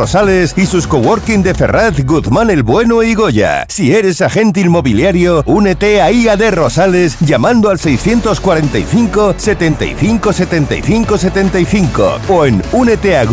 Rosales y sus coworking de Ferraz, Guzmán el Bueno y Goya. Si eres agente inmobiliario, únete a IAD Rosales llamando al 645 75 75 75 o en úneteagrupo.es.